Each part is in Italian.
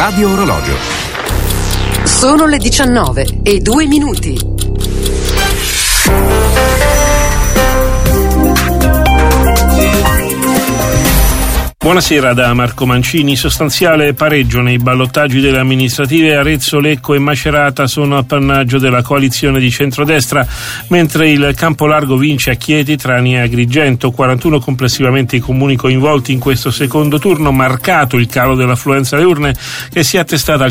Radio Orologio. Sono le 19:02. Buonasera da Marco Mancini. Sostanziale pareggio nei ballottaggi delle amministrative. Arezzo, Lecco e Macerata sono appannaggio della coalizione di centrodestra, mentre il Campolargo vince a Chieti, Trani e Agrigento. 41 complessivamente i comuni coinvolti in questo secondo turno, marcato il calo dell'affluenza alle urne che si è attestata al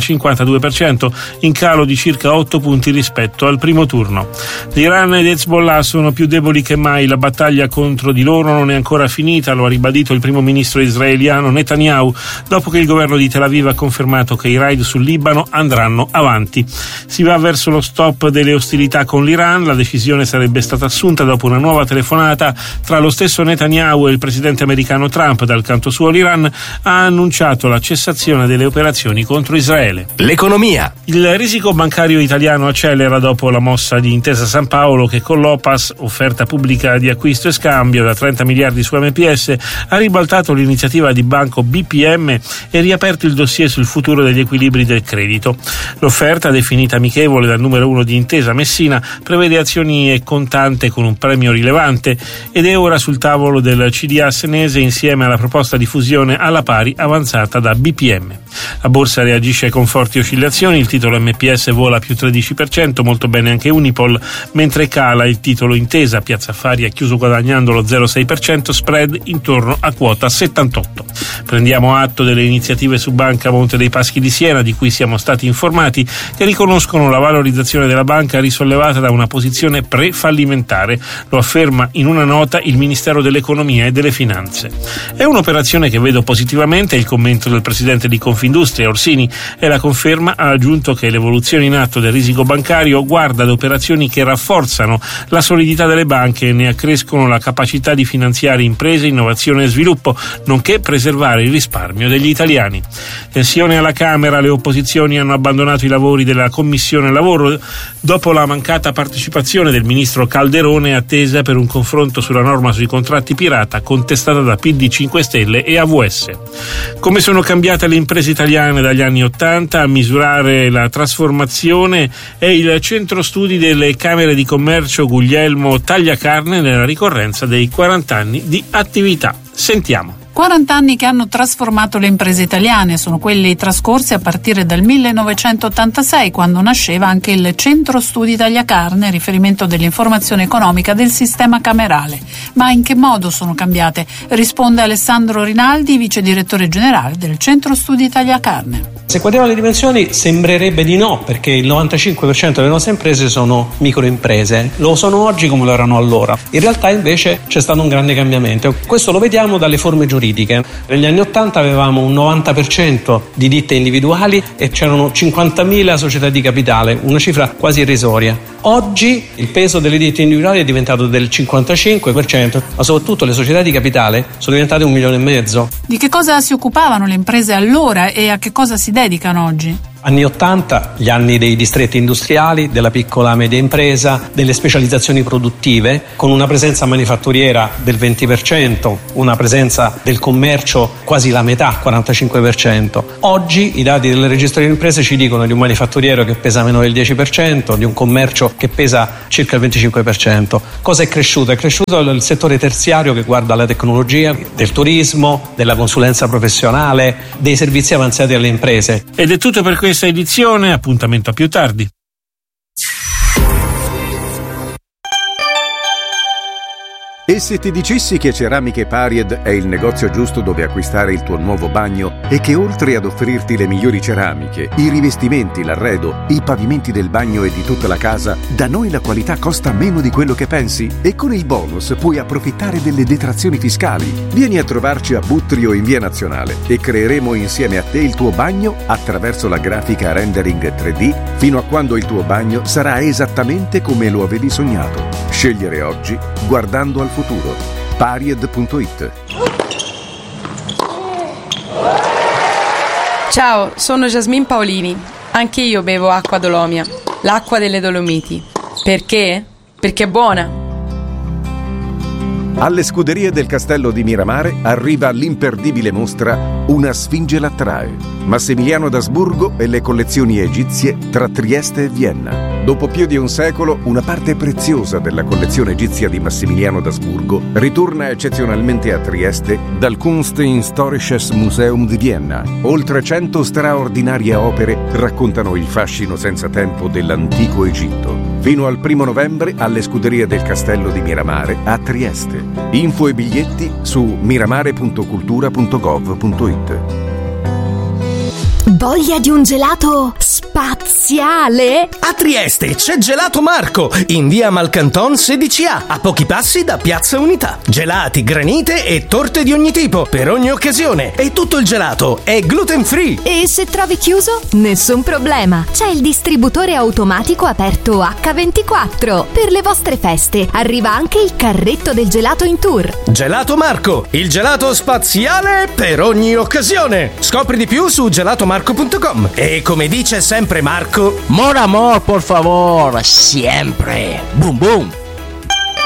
52%, in calo di circa 8 punti rispetto al primo turno. L'Iran ed Hezbollah sono più deboli che mai, la battaglia contro di loro non è ancora finita, lo ha ribadito il primo ministro israeliano Netanyahu dopo che il governo di Tel Aviv ha confermato che i raid sul Libano andranno avanti. Si va verso lo stop delle ostilità con l'Iran. La decisione sarebbe stata assunta dopo una nuova telefonata tra lo stesso Netanyahu e il presidente americano Trump. Dal canto suo l'Iran ha annunciato la cessazione delle operazioni contro Israele. L'economia. Il risico bancario italiano accelera dopo la mossa di Intesa San Paolo che con l'OPAS, offerta pubblica di acquisto e scambio da 30 miliardi su MPS, ha ribaltato l'iniziativa di banco BPM e riaperto il dossier sul futuro degli equilibri del credito. L'offerta, definita amichevole dal numero 1 di Intesa Messina, prevede azioni e contante con un premio rilevante ed è ora sul tavolo del CDA senese insieme alla proposta di fusione alla pari avanzata da BPM. La borsa reagisce con forti oscillazioni, il titolo MPS vola più 13%, molto bene anche Unipol, mentre cala il titolo Intesa. Piazza Affari ha chiuso guadagnando lo 0,6%, spread intorno a quota 78. Prendiamo atto delle iniziative su Banca Monte dei Paschi di Siena, di cui siamo stati informati, che riconoscono la valorizzazione della banca risollevata da una posizione pre-fallimentare. Lo afferma in una nota il Ministero dell'Economia e delle Finanze. È un'operazione che vedo positivamente, il commento del presidente di Confindustria Orsini, e la conferma ha aggiunto che l'evoluzione in atto del risico bancario guarda ad operazioni che rafforzano la solidità delle banche e ne accrescono la capacità di finanziare imprese, innovazione e sviluppo, nonché preservare il risparmio degli italiani. Tensione alla Camera, le opposizioni hanno abbandonato i lavori della Commissione Lavoro dopo la mancata partecipazione del ministro Calderone, attesa per un confronto sulla norma sui contratti pirata contestata da PD, 5 Stelle e AVS. Come sono cambiate le imprese italiane dagli anni '80? A misurare la trasformazione è il centro studi delle Camere di Commercio Guglielmo Tagliacarne nella ricorrenza dei 40 anni di attività. Sentiamo. 40 anni che hanno trasformato le imprese italiane, sono quelli trascorsi a partire dal 1986, quando nasceva anche il Centro Studi Tagliacarne, riferimento dell'informazione economica del sistema camerale. Ma in che modo sono cambiate? Risponde Alessandro Rinaldi, vice direttore generale del Centro Studi Tagliacarne. Se guardiamo le dimensioni sembrerebbe di no, perché il 95% delle nostre imprese sono microimprese, lo sono oggi come lo erano allora. In realtà invece c'è stato un grande cambiamento, questo lo vediamo dalle forme giuridiche. Negli anni 80 avevamo un 90% di ditte individuali e c'erano 50.000 società di capitale, una cifra quasi irrisoria. Oggi il peso delle ditte individuali è diventato del 55%, ma soprattutto le società di capitale sono diventate 1,5 milioni. Di che cosa si occupavano le imprese allora e a che cosa si dedicano oggi? Anni 80, gli anni dei distretti industriali, della piccola e media impresa, delle specializzazioni produttive, con una presenza manifatturiera del 20%, una presenza del commercio quasi la metà, 45%. Oggi i dati del registro delle imprese ci dicono di un manifatturiero che pesa meno del 10%, di un commercio che pesa circa il 25%. Cosa è cresciuto? È cresciuto il settore terziario che guarda alla tecnologia, del turismo, della consulenza professionale, dei servizi avanzati alle imprese. Ed è tutto per questa edizione, appuntamento a più tardi. E se ti dicessi che Ceramiche Paried è il negozio giusto dove acquistare il tuo nuovo bagno e che oltre ad offrirti le migliori ceramiche, i rivestimenti, l'arredo, i pavimenti del bagno e di tutta la casa, da noi la qualità costa meno di quello che pensi e con il bonus puoi approfittare delle detrazioni fiscali. Vieni a trovarci a Buttrio in Via Nazionale e creeremo insieme a te il tuo bagno attraverso la grafica rendering 3D fino a quando il tuo bagno sarà esattamente come lo avevi sognato. Scegliere oggi guardando al futuro. Paried.it. Ciao, sono Jasmine Paolini. Anche io bevo acqua Dolomia, l'acqua delle Dolomiti. Perché? Perché è buona. Alle scuderie del Castello di Miramare arriva l'imperdibile mostra Una Sfinge l'attrae. Massimiliano d'Asburgo e le collezioni egizie tra Trieste e Vienna. Dopo più di un secolo, una parte preziosa della collezione egizia di Massimiliano d'Asburgo ritorna eccezionalmente a Trieste dal Kunsthistorisches Museum di Vienna. Oltre 100 straordinarie opere raccontano il fascino senza tempo dell'antico Egitto. Fino al 1 novembre alle scuderie del Castello di Miramare a Trieste. Info e biglietti su miramare.cultura.gov.it. Voglia di un gelato spaziale? A Trieste c'è Gelato Marco, in via Malcanton 16A, a pochi passi da Piazza Unità. Gelati, granite e torte di ogni tipo, per ogni occasione. E tutto il gelato è gluten free. E se trovi chiuso? Nessun problema. C'è il distributore automatico aperto H24. Per le vostre feste arriva anche il carretto del gelato in tour. Gelato Marco, il gelato spaziale per ogni occasione. Scopri di più su gelatomarco.com. E come dice sempre Marco, More amor, por favor, siempre. Boom, boom.